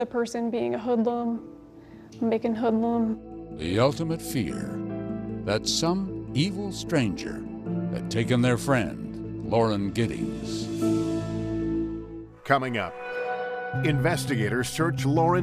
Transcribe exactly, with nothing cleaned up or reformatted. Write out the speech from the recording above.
The person being a hoodlum, making hoodlum. The ultimate fear that some evil stranger had taken their friend, Lauren Giddings. Coming up, investigators search Lauren